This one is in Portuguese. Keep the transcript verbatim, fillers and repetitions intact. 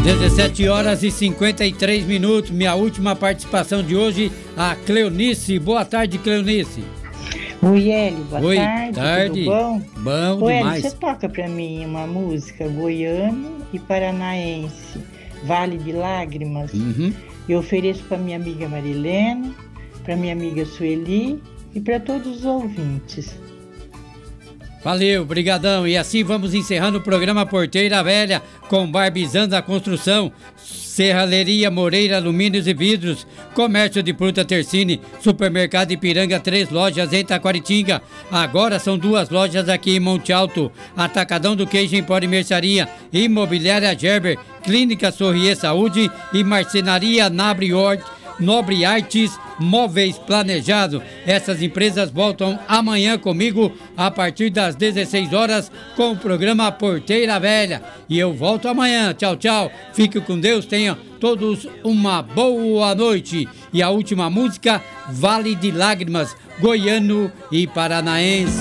dezessete horas e cinquenta e três minutos. Minha última participação de hoje, a Cleonice. Boa tarde, Cleonice. Oi, Hélio, boa Oi, tarde, tarde. Tudo bom? Bom Ô, demais. Hélio, você toca pra mim uma música goiano e paranaense, Vale de Lágrimas. Uhum. Eu ofereço pra minha amiga Marilena, pra minha amiga Sueli e pra todos os ouvintes. Valeu, brigadão. E assim vamos encerrando o programa Porteira Velha com Barbizan da Construção, Serralheria Moreira Alumínios e Vidros, Comércio de Fruta Tercine, Supermercado Ipiranga, três lojas em Taquaritinga. Agora são duas lojas aqui em Monte Alto. Atacadão do Queijo Empório e Mercearia, Imobiliária Gerber, Clínica Sorrier Saúde e Marcenaria Nobre Hort, Nobre Artes, Móveis Planejado. Essas empresas voltam amanhã comigo a partir das dezesseis horas com o programa Porteira Velha. E eu volto amanhã. Tchau, tchau. Fique com Deus. Tenham todos uma boa noite. E a última música, Vale de Lágrimas, goiano e paranaense.